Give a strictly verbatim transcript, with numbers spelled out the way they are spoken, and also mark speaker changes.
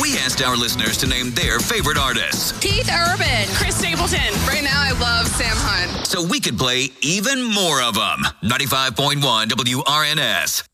Speaker 1: We asked our listeners to name their favorite artists.
Speaker 2: Keith Urban.
Speaker 3: Chris Stapleton.
Speaker 4: Right now, I love Sam Hunt.
Speaker 1: So we could play even more of them. ninety-five point one W R N S.